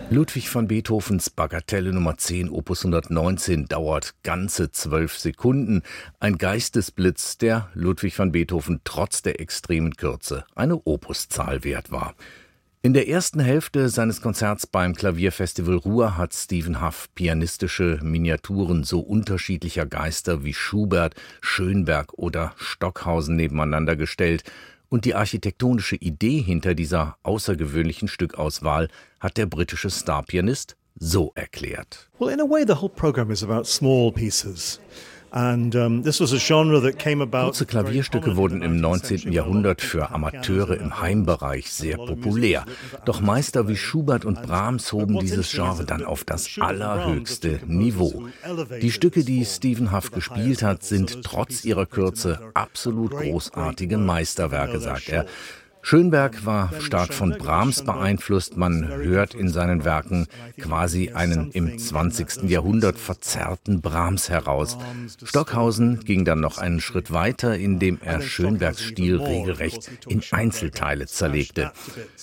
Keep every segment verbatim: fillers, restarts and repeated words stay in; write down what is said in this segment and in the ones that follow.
Ludwig van Beethovens Bagatelle Nummer zehn, Opus hundertneunzehn, dauert ganze zwölf Sekunden. Ein Geistesblitz, der Ludwig van Beethoven trotz der extremen Kürze eine Opuszahl wert war. In der ersten Hälfte seines Konzerts beim Klavierfestival Ruhr hat Stephen Hough pianistische Miniaturen so unterschiedlicher Geister wie Schubert, Schönberg oder Stockhausen nebeneinander gestellt. Und die architektonische Idee hinter dieser außergewöhnlichen Stückauswahl hat der britische Starpianist so erklärt. Well, in a way the whole program is about small pieces. And, um, this was a genre that came about. Kurze Klavierstücke wurden im neunzehnten Jahrhundert für Amateure im Heimbereich sehr populär. Doch Meister wie Schubert und Brahms hoben dieses Genre dann auf das allerhöchste Niveau. Die Stücke, die Stephen Hough gespielt hat, sind trotz ihrer Kürze absolut großartige Meisterwerke, sagt er. Schönberg war stark von Brahms beeinflusst. Man hört in seinen Werken quasi einen im zwanzigsten Jahrhundert verzerrten Brahms heraus. Stockhausen ging dann noch einen Schritt weiter, indem er Schönbergs Stil regelrecht in Einzelteile zerlegte.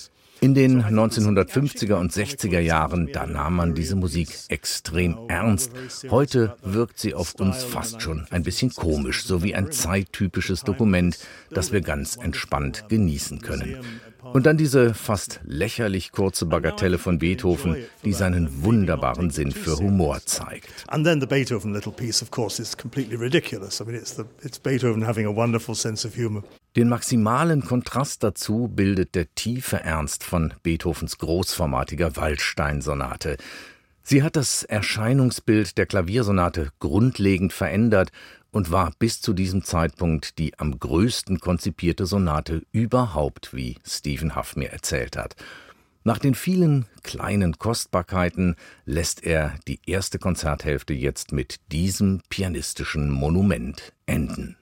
In den neunzehnhundertfünfziger und sechziger Jahren, da nahm man diese Musik extrem ernst. Heute wirkt sie auf uns fast schon ein bisschen komisch, so wie ein zeittypisches Dokument, das wir ganz entspannt genießen können. Und dann diese fast lächerlich kurze Bagatelle von Beethoven, die seinen wunderbaren Sinn für Humor zeigt. And then the Beethoven little piece, of course, is completely ridiculous. I mean, it's the it's Beethoven having a wonderful sense of humor. Den maximalen Kontrast dazu bildet der tiefe Ernst von Beethovens großformatiger Waldstein-Sonate. Sie hat das Erscheinungsbild der Klaviersonate grundlegend verändert und war bis zu diesem Zeitpunkt die am größten konzipierte Sonate überhaupt, wie Stephen Hough mir erzählt hat. Nach den vielen kleinen Kostbarkeiten lässt er die erste Konzerthälfte jetzt mit diesem pianistischen Monument enden.